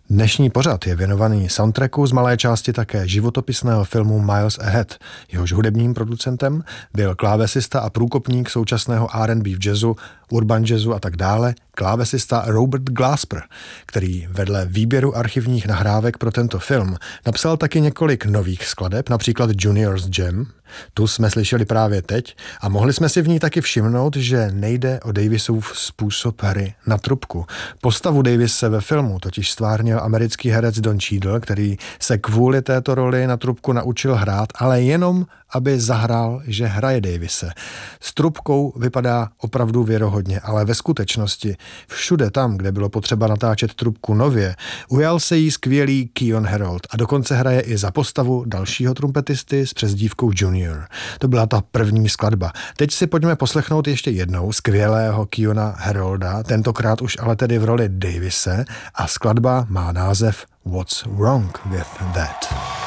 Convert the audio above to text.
Dnešní pořad je věnovaný soundtracku, z malé části také životopisného filmu Miles Ahead. Jehož hudebním producentem byl klávesista a průkopník současného R&B v jazzu, urban jazzu a tak dále, klávesista Robert Glasper, který vedle výběru archivních nahrávek pro tento film napsal taky několik nových skladeb, například Junior's Jam. Tu jsme slyšeli právě teď a mohli jsme si v ní taky všimnout, že nejde o Davisův způsob hry na trubku. Postavu Davise ve filmu totiž stvárnil americký herec Don Cheadle, který se kvůli této roli na trubku naučil hrát, ale jenom, aby zahrál, že hraje Davise. S trubkou vypadá opravdu věrohodně, ale ve skutečnosti všude tam, kde bylo potřeba natáčet trubku nově, ujal se jí skvělý Keyon Harrold a dokonce hraje i za postavu dalšího trumpetisty s přezdívkou Junior. To byla ta první skladba. Teď si pojďme poslechnout ještě jednou skvělého Keyona Harrolda, tentokrát už ale tedy v roli Davise, a skladba má název What's Wrong with That.